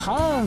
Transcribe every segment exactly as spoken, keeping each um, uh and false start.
糖。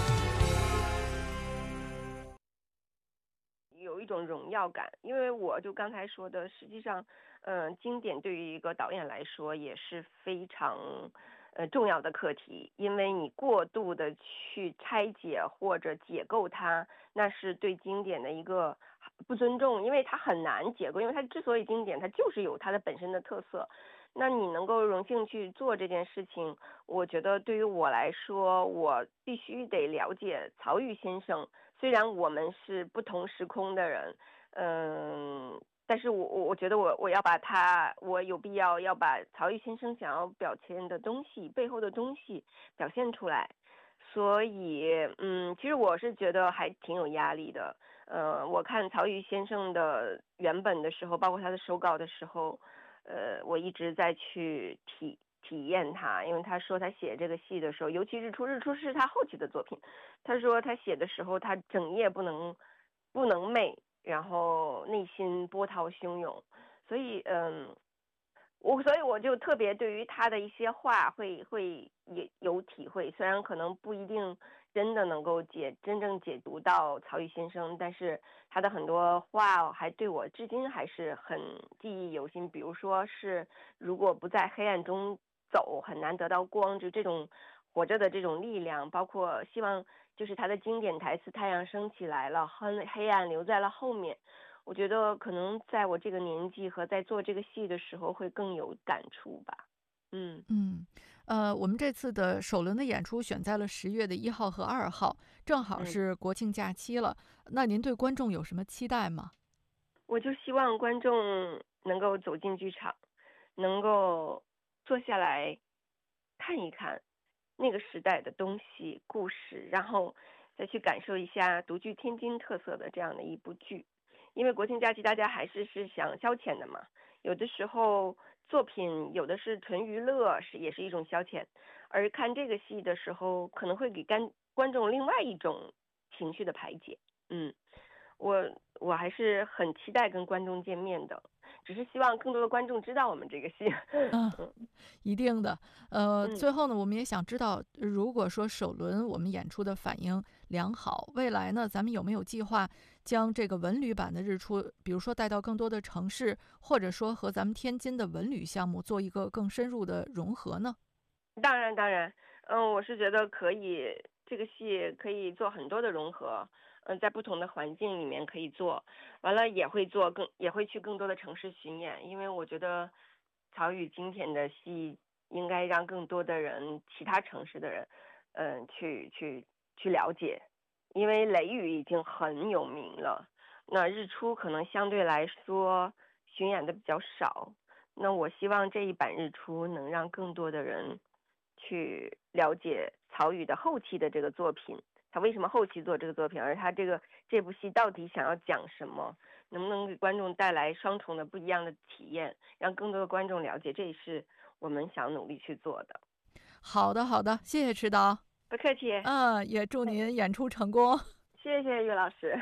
有一种荣耀感，因为我就刚才说的，实际上，嗯、呃，经典对于一个导演来说也是非常，呃，重要的课题，因为你过度的去拆解或者解构它，那是对经典的一个不尊重，因为它很难解构，因为它之所以经典，它就是有它的本身的特色。那你能够荣幸去做这件事情，我觉得对于我来说，我必须得了解曹禺先生。虽然我们是不同时空的人，嗯，但是我我我觉得我我要把他，我有必要要把曹禺先生想要表现的东西背后的东西表现出来。所以，嗯，其实我是觉得还挺有压力的。呃，我看曹禺先生的原本的时候，包括他的手稿的时候，呃，我一直在去体体验他，因为他说他写这个戏的时候，尤其日出，日出是他后期的作品。他说他写的时候，他整夜不能不能寐，然后内心波涛汹涌，所以嗯，我所以我就特别对于他的一些话会会也有体会，虽然可能不一定真的能够解真正解读到曹禺先生，但是他的很多话还对我至今还是很记忆犹新。比如说是如果不在黑暗中走，很难得到光，就这种活着的这种力量，包括希望就是他的经典台词"太阳升起来了，黑黑暗留在了后面"。我觉得可能在我这个年纪和在做这个戏的时候会更有感触吧。嗯嗯，呃，我们这次的首轮的演出选在了十月的一号和二号，正好嗯， 是国庆假期了。那您对观众有什么期待吗？ 我就希望观众能够走进剧场，能够坐下来看一看那个时代的东西、故事，然后再去感受一下独具天津特色的这样的一部剧。因为国庆假期大家还是是想消遣的嘛，有的时候作品有的是纯娱乐，是也是一种消遣，而看这个戏的时候，可能会给观观众另外一种情绪的排解。嗯，我我还是很期待跟观众见面的，只是希望更多的观众知道我们这个戏。 嗯， 嗯一定的。呃， 嗯。 最后呢，我们也想知道，如果说首轮我们演出的反应良好，未来呢，咱们有没有计划将这个文旅版的日出，比如说带到更多的城市，或者说和咱们天津的文旅项目做一个更深入的融合呢？ 当然，当然，嗯，我是觉得可以，这个戏可以做很多的融合，嗯，在不同的环境里面可以做，完了也会做更，也会去更多的城市巡演，因为我觉得曹禺经典的戏应该让更多的人，其他城市的人，嗯，去去去了解，因为雷雨已经很有名了，那日出可能相对来说巡演的比较少，那我希望这一版日出能让更多的人去了解曹禺的后期的这个作品，他为什么后期做这个作品，而他这个这部戏到底想要讲什么，能不能给观众带来双重的不一样的体验，让更多的观众了解，这也是我们想努力去做的。 好的，好的，谢谢指导。 不客气。 嗯，也祝您演出成功。 谢谢岳老师。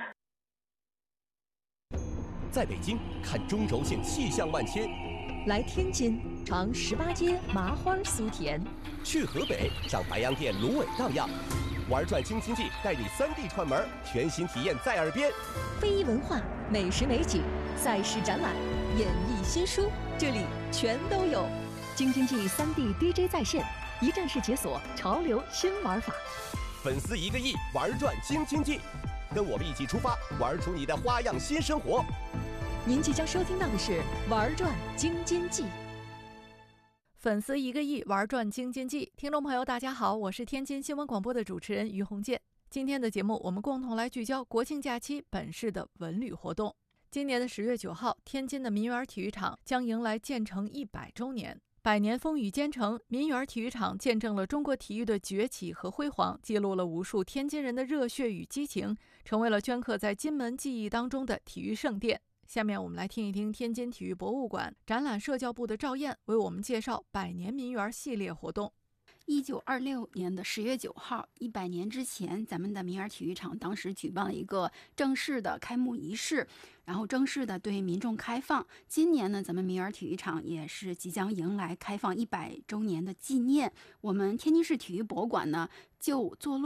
在北京看中轴线气象万千， 来天津尝十八街麻花酥甜， 去河北上白洋淀芦苇荡漾，玩转京津冀带你三 D 串门，全新体验在耳边。 非遗文化、美食美景、赛事展览、演艺新书，这里全都有。京津冀三 D D J 在线，一站式解锁潮流新玩法。 粉丝一个亿，玩转京津冀，跟我们一起出发，玩出你的花样新生活。 您即将收听到的是《玩转京津冀》。 粉丝一个亿，玩转京津冀。听众朋友，大家好，我是天津新闻广播的主持人于红建。今天的节目，我们共同来聚焦国庆假期本市的文旅活动。今年的十月九号，天津的民园体育场将迎来建成一百周年。百年风雨兼程，民园体育场见证了中国体育的崛起和辉煌，记录了无数天津人的热血与激情，成为了镌刻在津门记忆当中的体育圣殿。下面我们来听一听天津体育博物馆展览社教部的赵燕为我们介绍百年民园系列活动。 一九二六年的十月九号，一百年之前，咱们的明尔体育场当时举办了一个正式的开幕仪式，然后正式的对民众开放。今年呢，咱们明尔体育场也是即将迎来开放一百周年的纪念。我们天津市体育博物馆呢，就坐落